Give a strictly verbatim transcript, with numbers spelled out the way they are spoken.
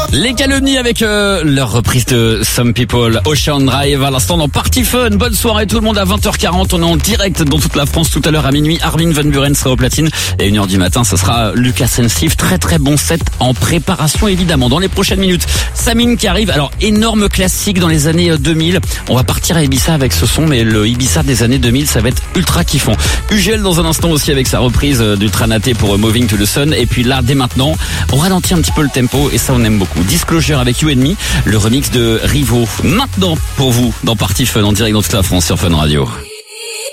Les calomnies avec euh, leur reprise de Some People, Ocean Drive à l'instant dans Party Fun. Bonne soirée tout le monde à vingt heures quarante. On est en direct dans toute la France tout à l'heure à minuit. Armin van Buuren sera au platine et une heure du matin, ce sera Lucas and Steve. Très très bon set en préparation évidemment. Dans les prochaines minutes, Samine qui arrive. Alors énorme classique dans les années deux mille. On va partir à Ibiza avec ce son, mais le Ibiza des années deux mille, ça va être ultra kiffant. U G L dans un instant aussi avec sa reprise d'Ultra Naté pour Moving to the Sun. Et puis là, dès maintenant, on ralentit un petit peu le tempo et ça on aime beaucoup. Disclosure avec You and Me, le remix de Rivo. Maintenant pour vous dans Party Fun en direct dans toute la France sur Fun Radio.